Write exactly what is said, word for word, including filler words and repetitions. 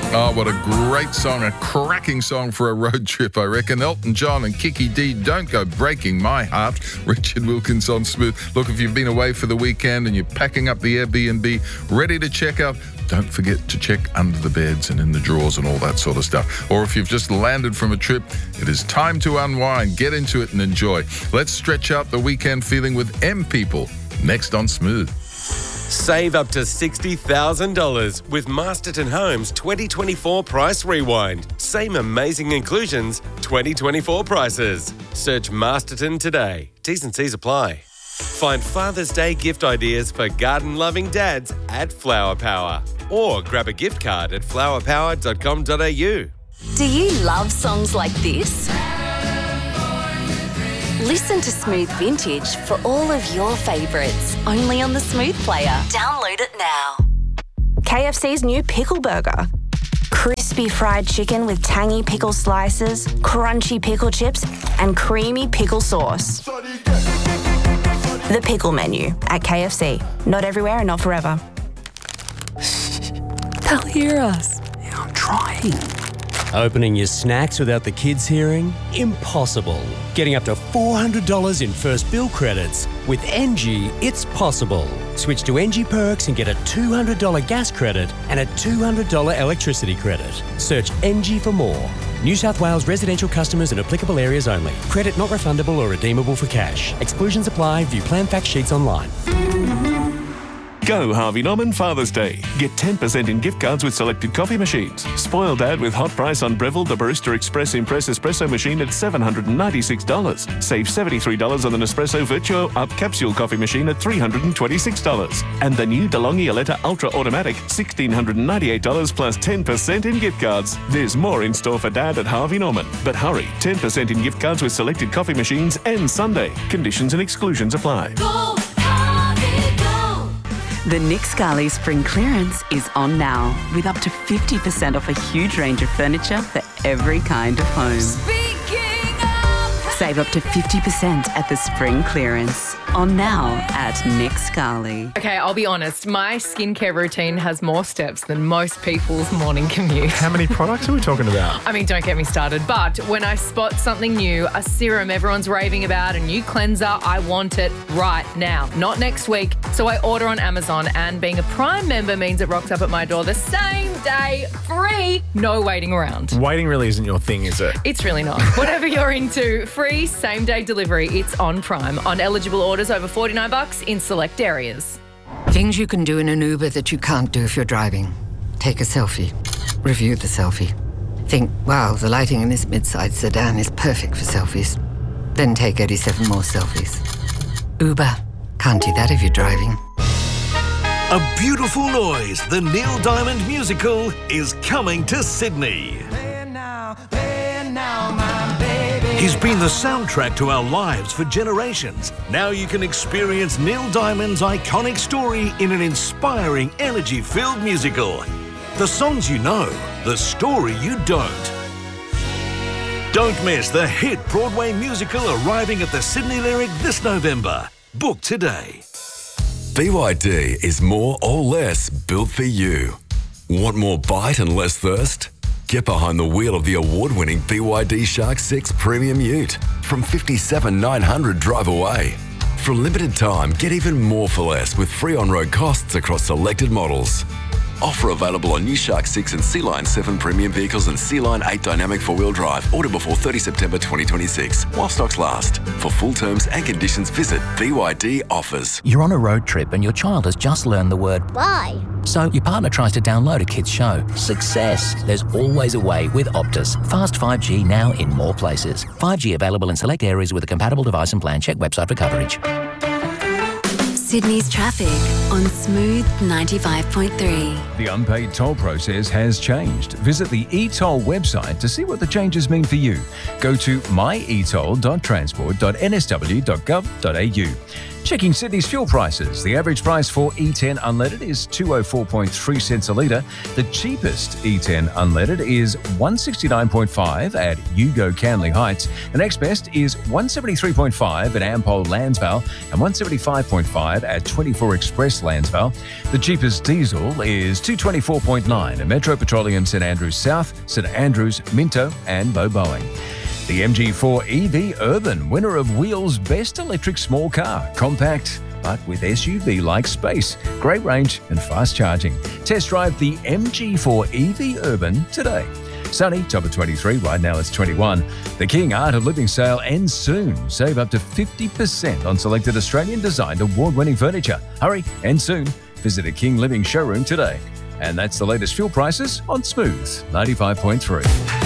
Oh, what a great song, a cracking song for a road trip, I reckon. Elton John and Kiki D, Don't Go Breaking My Heart. Richard Wilkins on Smooth. Look, if you've been away for the weekend and you're packing up the Airbnb, ready to check out, don't forget to check under the beds and in the drawers and all that sort of stuff. Or if you've just landed from a trip, it is time to unwind, get into it and enjoy. Let's stretch out the weekend feeling with M People, next on Smooth. Save up to sixty thousand dollars with Masterton Homes twenty twenty-four Price Rewind. Same amazing inclusions, twenty twenty-four prices. Search Masterton today. T's and C's apply. Find Father's Day gift ideas for garden-loving dads at Flower Power. Or grab a gift card at flower power dot com dot a u. Do you love songs like this? Listen to Smooth Vintage for all of your favourites, only on the Smooth Player. Download it now. K F C's new pickle burger. Crispy fried chicken with tangy pickle slices, crunchy pickle chips, and creamy pickle sauce. The pickle menu at K F C. Not everywhere and not forever. They'll hear us. Yeah, I'm trying. Opening your snacks without the kids hearing? Impossible. Getting up to four hundred dollars in first bill credits. With N G, it's possible. Switch to N G Perks and get a two hundred dollars gas credit and a two hundred dollars electricity credit. Search N G for more. New South Wales residential customers in applicable areas only. Credit not refundable or redeemable for cash. Exclusions apply. View plan fact sheets online. Go Harvey Norman Father's Day. Get ten percent in gift cards with selected coffee machines. Spoil Dad with hot price on Breville the Barista Express Impress Espresso machine at seven hundred ninety-six dollars. Save seventy-three dollars on the Nespresso Virtuo Up Capsule coffee machine at three hundred twenty-six dollars. And the new DeLonghi Aletta Ultra Automatic, one thousand six hundred ninety-eight dollars plus ten percent in gift cards. There's more in store for Dad at Harvey Norman. But hurry, ten percent in gift cards with selected coffee machines and Sunday. Conditions and exclusions apply. Go! The Nick Scali Spring Clearance is on now, with up to fifty percent off a huge range of furniture for every kind of home. Save up to fifty percent at the Spring Clearance. On now at Nick Scali. Okay, I'll be honest. My skincare routine has more steps than most people's morning commute. How many products are we talking about? I mean, don't get me started. But when I spot something new, a serum everyone's raving about, a new cleanser, I want it right now, not next week. So I order on Amazon, and being a Prime member means it rocks up at my door the same day, free, no waiting around. Waiting really isn't your thing, is it? It's really not. Whatever you're into, free same-day delivery. It's on Prime. On eligible orders over forty-nine bucks in select areas. Things you can do in an Uber that you can't do if you're driving. Take a selfie. Review the selfie. Think, wow, the lighting in this mid-size sedan is perfect for selfies. Then take eighty-seven more selfies. Uber. Can't do that if you're driving. A Beautiful Noise, the Neil Diamond musical, is coming to Sydney. He's been the soundtrack to our lives for generations. Now you can experience Neil Diamond's iconic story in an inspiring, energy-filled musical. The songs you know, the story you don't. Don't miss the hit Broadway musical arriving at the Sydney Lyric this November. Book today. B Y D is more or less built for you. Want more bite and less thirst? Get behind the wheel of the award-winning B Y D Shark six Premium Ute from fifty-seven thousand nine hundred dollars drive away. For a limited time, get even more for less with free on-road costs across selected models. Offer available on new Shark six and Sea Line seven premium vehicles and Sea Line eight dynamic four-wheel drive. Order before thirtieth September twenty twenty-six while stocks last. For full terms and conditions, visit B Y D Offers. You're on a road trip and your child has just learned the word bye. So your partner tries to download a kid's show. Success. There's always a way with Optus. Fast five G now in more places. five G available in select areas with a compatible device and plan. Check website for coverage. Sydney's traffic on Smooth ninety-five point three. The unpaid toll process has changed. Visit the e-toll website to see what the changes mean for you. Go to my e toll dot transport dot n s w dot gov dot a u. Checking Sydney's fuel prices. The average price for E ten unleaded is two oh four point three cents a litre. The cheapest E ten unleaded is one sixty-nine point five at Yugo Canley Heights. The next best is one seventy-three point five at Ampol Landsvale and one seventy-five point five at twenty-four Express Landsvale. The cheapest diesel is two twenty-four point nine at Metro Petroleum St Andrews South, St Andrews, Minto and Boboing. The M G four E V Urban, winner of Wheel's Best Electric Small Car. Compact, but with S U V-like space, great range and fast charging. Test drive the M G four E V Urban today. Sunny, top of twenty-three, right now it's twenty-one. The King Art of Living sale ends soon. Save up to fifty percent on selected Australian-designed award-winning furniture. Hurry, end soon. Visit a King Living showroom today. And that's the latest fuel prices on Smooth ninety-five point three.